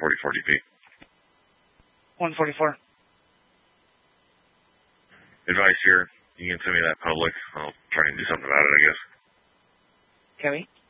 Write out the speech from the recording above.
144 DP. 144. Advice here. You can send me that public. I'll try and do something about it, I guess. Copy.